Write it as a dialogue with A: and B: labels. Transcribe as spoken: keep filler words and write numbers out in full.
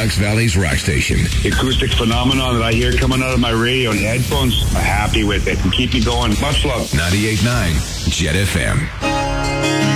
A: Fox Valley's rock station.
B: The acoustic phenomenon that I hear coming out of my radio and headphones, I'm happy with it. And keep me going. Much love.
A: ninety-eight point nine Jet F M.